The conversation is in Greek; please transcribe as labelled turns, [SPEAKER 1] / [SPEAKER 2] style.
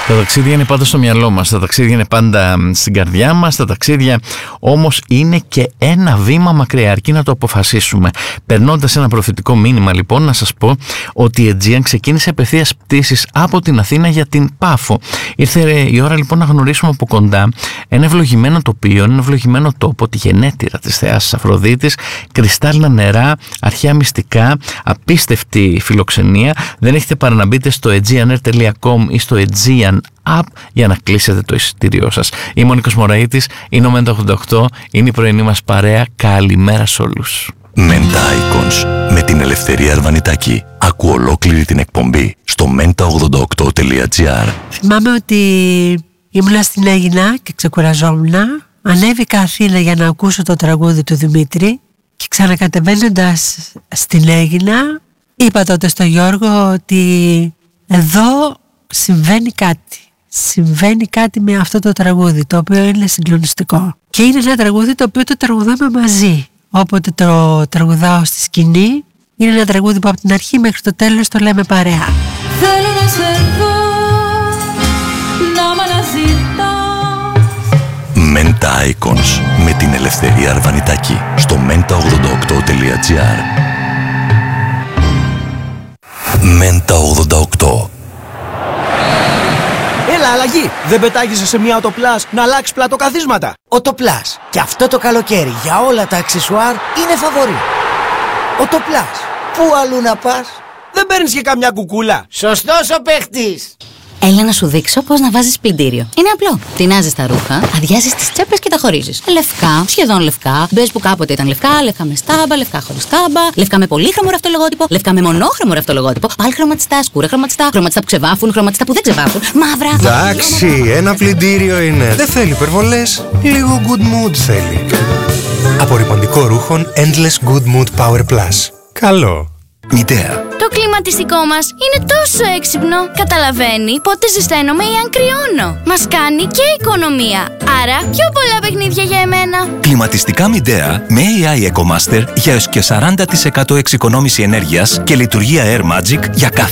[SPEAKER 1] Τα ταξίδια είναι πάντα στο μυαλό μας, τα ταξίδια είναι πάντα στην καρδιά μας, τα ταξίδια όμως είναι και ένα βήμα μακριά, αρκεί να το αποφασίσουμε. Περνώντας ένα προθετικό μήνυμα λοιπόν, να σας πω ότι η Aegean ξεκίνησε απευθείας πτήσεις από την Αθήνα για την Πάφο. Ήρθε η ώρα λοιπόν να γνωρίσουμε από κοντά ένα ευλογημένο τοπίο, ένα ευλογημένο τόπο, τη γενέτειρα της θεάς Αφροδίτης, κρυστάλλινα νερά, αρχαία μυστικά, απίστευτη φιλοξενία. Δεν έχετε παρά να μπείτε στο aegeanair.com ή στο Aegean App για να κλείσετε το εισιτήριό σας. Είμαι ο Νίκος Μωραΐτης, είναι ο Menta 88, είναι η πρωινή μας παρέα. Καλημέρα σε όλους.
[SPEAKER 2] Menta Icons με την Ελευθερία Αρβανιτάκη. Άκου ολόκληρη την εκπομπή στο menta88.gr.
[SPEAKER 3] Θυμάμαι ότι ήμουνα στην Αίγινα και ξεκουραζόμουν. Ανέβηκα Αθήνα για να ακούσω το τραγούδι του Δημήτρη και ξανακατεβαίνοντας στην Αίγινα είπα τότε στο Γιώργο ότι εδώ συμβαίνει κάτι. Συμβαίνει κάτι με αυτό το τραγούδι, το οποίο είναι συγκλονιστικό. Και είναι ένα τραγούδι το οποίο το τραγουδάμε μαζί. Όποτε το τραγουδάω στη σκηνή, είναι ένα τραγούδι που από την αρχή μέχρι το τέλος το λέμε παρέα.
[SPEAKER 4] Θέλω να σε δω, να μ' αναζητάς.
[SPEAKER 2] Menta Icons με την Ελευθερία Αρβανιτάκη στο menta88.gr. Menta 88.
[SPEAKER 5] Έλα, αλλαγή! Δεν πετάγεσαι σε μια Autoplus να αλλάξει πλατοκαθίσματα.
[SPEAKER 6] Autoplus. Και αυτό το καλοκαίρι για όλα τα αξεσουάρ είναι φαβορί. Autoplus. Πού αλλού να πας?
[SPEAKER 5] Δεν παίρνεις και καμιά κουκούλα.
[SPEAKER 6] Σωστός ο παίχτης.
[SPEAKER 7] Έλα να σου δείξω πώς να βάζεις πλυντήριο. Είναι απλό. Τεινάζεις τα ρούχα, αδειάζεις τις τσέπες και τα χωρίζεις. Λευκά, σχεδόν λευκά. Μπες που κάποτε ήταν λευκά, λευκά με στάμπα, λευκά χωρίς στάμπα, λευκά με πολύχρωμο ραυτολογότυπο, λευκά με μονόχρωμο ραυτολογότυπο, πάλι χρωματιστά, σκούρα χρωματιστά, χρωματιστά που ξεβάφουν, χρωματιστά που δεν ξεβάφουν, μαύρα.
[SPEAKER 8] Εντάξει, ένα πλυντήριο είναι. Δεν θέλει υπερβολές. Λίγο good mood θέλει. Απορρυπαντικό ρούχων Endless Good Mood Power Plus. Καλό.
[SPEAKER 2] Μητέα.
[SPEAKER 9] Το κλιματιστικό μας είναι τόσο έξυπνο. Καταλαβαίνει πότε ζεσταίνομαι ή αν κρυώνω. Μας κάνει και οικονομία. Άρα πιο πολλά παιχνίδια για εμένα.
[SPEAKER 2] Κλιματιστικά Midea με AI EcoMaster για έως και 40% εξοικονόμηση ενέργειας και λειτουργία Air Magic για κάθε